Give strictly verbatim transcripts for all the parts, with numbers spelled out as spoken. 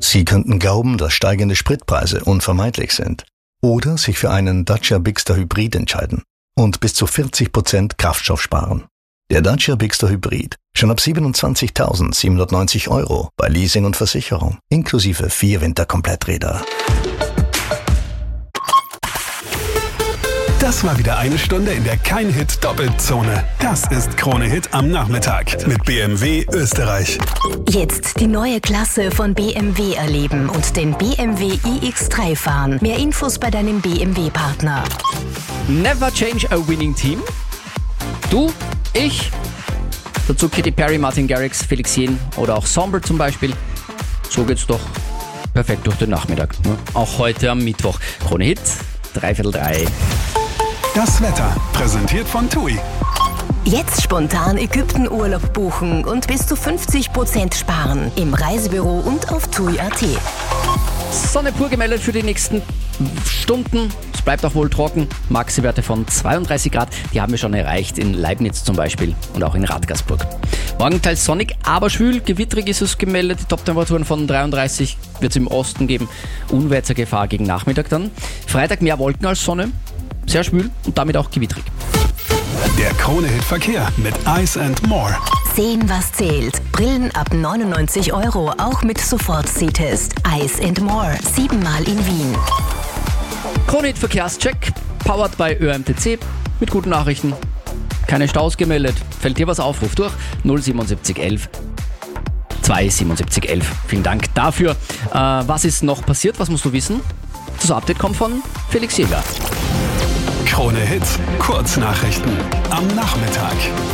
Sie könnten glauben, dass steigende Spritpreise unvermeidlich sind. Oder sich für einen Dacia Bigster Hybrid entscheiden und bis zu vierzig Prozent Kraftstoff sparen. Der Dacia Bigster Hybrid, schon ab siebenundzwanzigtausendsiebenhundertneunzig Euro bei Leasing und Versicherung, inklusive vier Winterkompletträder. Das war wieder eine Stunde in der Kein-Hit-Doppelzone. Das ist Krone Hit am Nachmittag mit B M W Österreich. Jetzt die neue Klasse von B M W erleben und den B M W i X drei fahren. Mehr Infos bei deinem B M W-Partner. Never change a winning team. Du, ich, dazu Katy Perry, Martin Garrix, Felix Jähn oder auch Somber zum Beispiel. So geht's doch perfekt durch den Nachmittag. Ne? Auch heute am Mittwoch. Krone Hit, dreiviertel drei. Das Wetter, präsentiert von TUI. Jetzt spontan Ägypten-Urlaub buchen und bis zu fünfzig Prozent sparen. Im Reisebüro und auf tui punkt at. Sonne pur gemeldet für die nächsten Stunden. Es bleibt auch wohl trocken. Maxi-Werte von zweiunddreißig Grad. Die haben wir schon erreicht in Leibniz zum Beispiel und auch in Radgersburg. Morgen teils sonnig, aber schwül. Gewittrig ist es gemeldet. Die Top-Temperaturen von dreiunddreißig wird es im Osten geben. Unwettergefahr gegen Nachmittag dann. Freitag mehr Wolken als Sonne. Sehr schwül und damit auch gewittrig. Der Krone-Hit-Verkehr mit Ice and More. Sehen, was zählt. Brillen ab neunundneunzig Euro, auch mit Sofort-Sehtest. Ice and More, siebenmal in Wien. Krone-Hit-Verkehrscheck, powered by Ö M T C. Mit guten Nachrichten. Keine Staus gemeldet. Fällt dir was auf, ruf durch. null siebenundsiebzig elf zweihundertsiebenundsiebzig elf. Vielen Dank dafür. Äh, was ist noch passiert? Was musst du wissen? Das Update kommt von Felix Jäger. Krone Hit, Kurznachrichten am Nachmittag.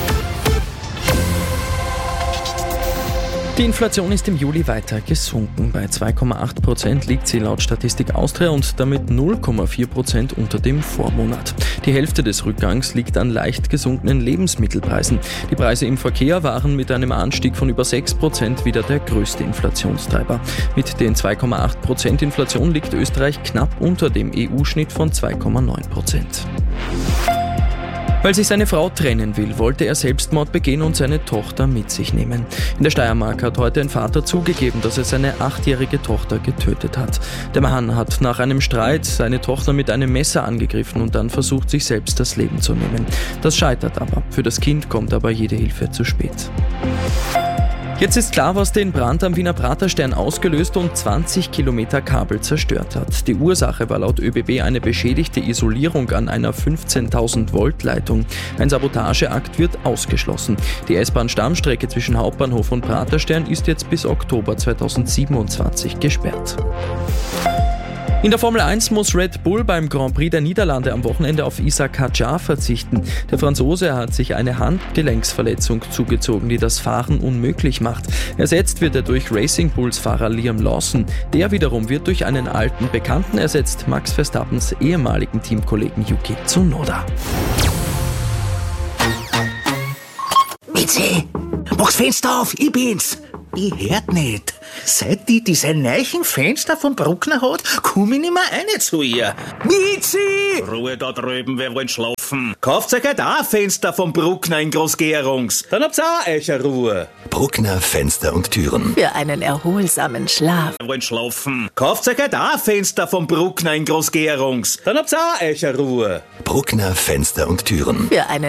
Die Inflation ist im Juli weiter gesunken. Bei zwei Komma acht Prozent liegt sie laut Statistik Austria und damit null Komma vier Prozent unter dem Vormonat. Die Hälfte des Rückgangs liegt an leicht gesunkenen Lebensmittelpreisen. Die Preise im Verkehr waren mit einem Anstieg von über sechs Prozent wieder der größte Inflationstreiber. Mit den zwei Komma acht Prozent Inflation liegt Österreich knapp unter dem E U-Schnitt von zwei Komma neun Prozent. Weil sich seine Frau trennen will, wollte er Selbstmord begehen und seine Tochter mit sich nehmen. In der Steiermark hat heute ein Vater zugegeben, dass er seine achtjährige Tochter getötet hat. Der Mann hat nach einem Streit seine Tochter mit einem Messer angegriffen und dann versucht, sich selbst das Leben zu nehmen. Das scheitert aber. Für das Kind kommt aber jede Hilfe zu spät. Jetzt ist klar, was den Brand am Wiener Praterstern ausgelöst und zwanzig Kilometer Kabel zerstört hat. Die Ursache war laut Ö B B eine beschädigte Isolierung an einer fünfzehntausend Volt Leitung. Ein Sabotageakt wird ausgeschlossen. Die S-Bahn-Stammstrecke zwischen Hauptbahnhof und Praterstern ist jetzt bis Oktober zweitausendsiebenundzwanzig gesperrt. In der Formel eins muss Red Bull beim Grand Prix der Niederlande am Wochenende auf Isack Hadjar verzichten. Der Franzose hat sich eine Handgelenksverletzung zugezogen, die das Fahren unmöglich macht. Ersetzt wird er durch Racing Bulls Fahrer Liam Lawson. Der wiederum wird durch einen alten Bekannten ersetzt, Max Verstappens ehemaligen Teamkollegen Yuki Tsunoda. Mitzi, mach's Fenster auf, ich bin's. Ich hört nicht. Seit die diese neuen Fenster vom Bruckner hat, komm ich nicht mehr rein zu ihr. Mitzi! Ruhe da drüben, wir wollen schlafen. Kauft euch halt auch ein Fenster vom Bruckner in Großgärungs. Dann habt's auch euch eine Ruhe. Bruckner Fenster und Türen. Für einen erholsamen Schlaf. Wir wollen schlafen. Kauft euch halt auch ein Fenster vom Bruckner in Großgärungs. Dann habt's auch euch eine Ruhe. Bruckner Fenster und Türen. Für einen